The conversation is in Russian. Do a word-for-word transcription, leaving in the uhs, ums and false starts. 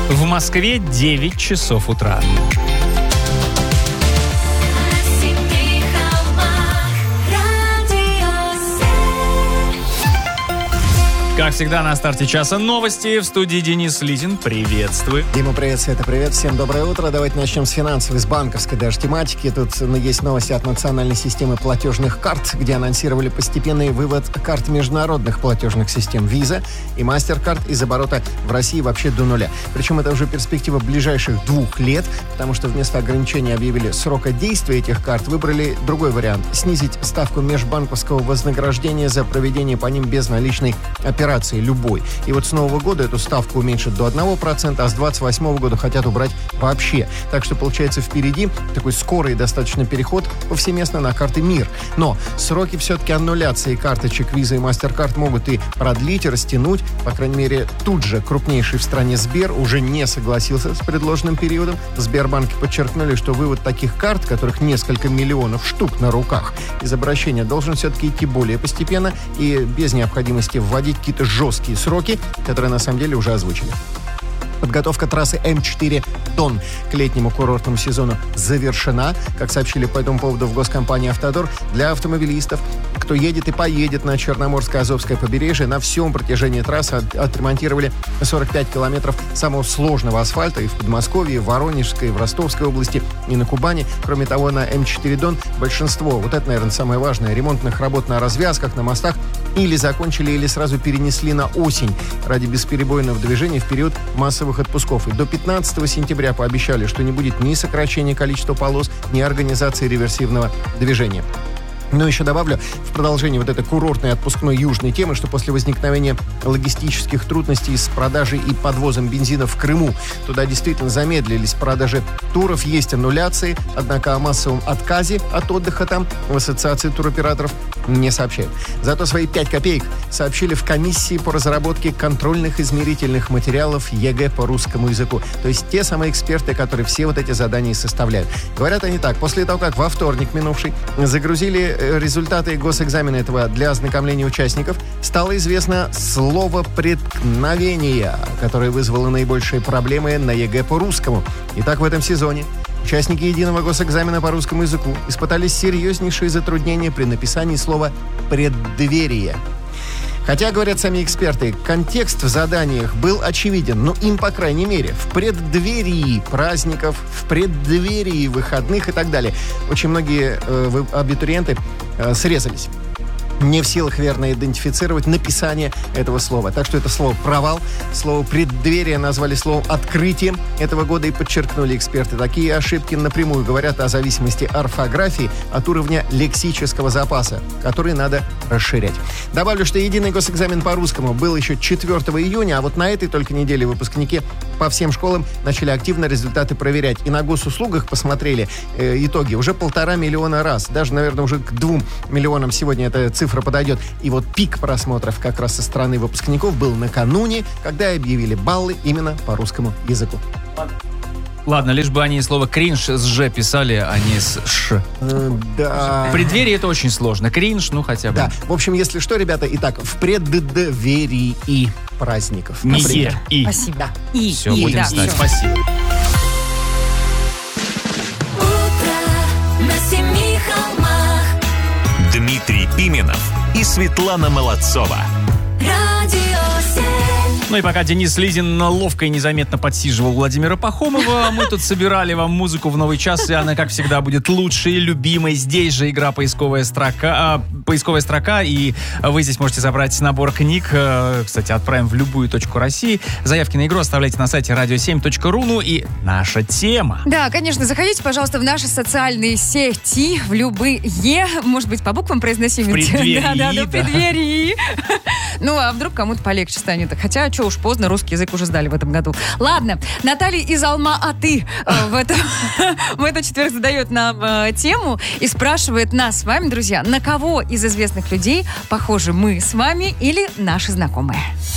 В Москве девять часов утра. Как всегда, на старте часа новости. В студии Денис Лизин. Приветствую. Дима, привет, Света, привет. Всем доброе утро. Давайте начнем с финансовой, с банковской даже тематики. Тут есть новости от национальной системы платежных карт, где анонсировали постепенный вывод карт международных платежных систем Visa и MasterCard из оборота в России вообще до нуля. Причем это уже перспектива ближайших двух лет, потому что вместо ограничения объявили срока действия этих карт, выбрали другой вариант – снизить ставку межбанковского вознаграждения за проведение по ним безналичной операции. Любой. И вот с нового года эту ставку уменьшат до одного процента, а с двадцать восьмого года хотят убрать вообще. Так что, получается, впереди такой скорый достаточно переход повсеместно на карты МИР. Но сроки все-таки аннуляции карточек Visa и MasterCard могут и продлить, и растянуть. По крайней мере, тут же крупнейший в стране Сбер уже не согласился с предложенным периодом. В Сбербанке подчеркнули, что вывод таких карт, которых несколько миллионов штук на руках, из обращения должен все-таки идти более постепенно и без необходимости вводить какие-то жесткие сроки, которые на самом деле уже озвучили. Подготовка трассы эм четыре Дон к летнему курортному сезону завершена. Как сообщили по этому поводу в госкомпании «Автодор», для автомобилистов, кто едет и поедет на Черноморское Азовское побережье, на всем протяжении трассы от, отремонтировали сорок пять километров самого сложного асфальта и в Подмосковье, и в Воронежской, и в Ростовской области, и на Кубани. Кроме того, на эм четыре Дон большинство, вот это, наверное, самое важное, ремонтных работ на развязках, на мостах или закончили, или сразу перенесли на осень ради бесперебойного движения в период массовых отпусков. И до пятнадцатого сентября пообещали, что не будет ни сокращения количества полос, ни организации реверсивного движения. Но еще добавлю, в продолжении вот этой курортной отпускной южной темы, что после возникновения логистических трудностей с продажей и подвозом бензина в Крыму, туда действительно замедлились продажи туров, есть аннуляции, однако о массовом отказе от отдыха там в Ассоциации туроператоров не сообщают. Зато свои пять копеек сообщили в комиссии по разработке контрольных измерительных материалов ЕГЭ по русскому языку. То есть те самые эксперты, которые все вот эти задания составляют. Говорят они так: после того, как во вторник минувший загрузили результаты госэкзамена этого для ознакомления участников, стало известно слово «преткновение», которое вызвало наибольшие проблемы на ЕГЭ по русскому. Итак, в этом сезоне участники единого госэкзамена по русскому языку испытали серьезнейшие затруднения при написании слова «преддверие». Хотя, говорят сами эксперты, контекст в заданиях был очевиден, но им, по крайней мере, в преддверии праздников, в преддверии выходных и так далее. Очень многие э, абитуриенты э, срезались. Не в силах верно идентифицировать написание этого слова. Так что это слово «провал», слово «преддверие» назвали словом «открытие» этого года и подчеркнули эксперты. Такие ошибки напрямую говорят о зависимости орфографии от уровня лексического запаса, который надо расширять. Добавлю, что единый госэкзамен по русскому был еще четвёртого июня, а вот на этой только неделе выпускники по всем школам начали активно результаты проверять. И на госуслугах посмотрели э, итоги уже полтора миллиона раз. Даже, наверное, уже к двум миллионам сегодня эта цифра подойдет. И вот пик просмотров как раз со стороны выпускников был накануне, когда объявили баллы именно по русскому языку. Ладно, лишь бы они слово «кринж» с «ж» писали, а не с «ш». Э, да. В преддверии это очень сложно. Кринж, ну хотя бы. Да. В общем, если что, ребята, итак, в преддверии праздников. Не «е», «и». Спасибо. И. Все, и, будем да, знать. все. Спасибо. Дмитрий Пименов и Светлана Молодцова. Ну и пока Денис Лизин ловко и незаметно подсиживал Владимира Пахомова, мы тут собирали вам музыку в новый час, и она, как всегда, будет лучшей, любимой. Здесь же игра «Поисковая строка», э, поисковая строка, и вы здесь можете забрать набор книг. Э, кстати, отправим в любую точку России. Заявки на игру оставляйте на сайте радио семь точка ру. Ну и наша тема. Да, конечно, заходите, пожалуйста, в наши социальные сети, в любые, может быть, по буквам произносим. В преддверии, да, да, да, да. в преддверии. Ну, а вдруг кому-то полегче станет. Хотя, что уж поздно, русский язык уже сдали в этом году. Ладно, Наталья из Алма-Аты э, в, это, в этот четверг задает нам э, тему и спрашивает нас с вами, друзья, на кого из известных людей похожи мы с вами или наши знакомые.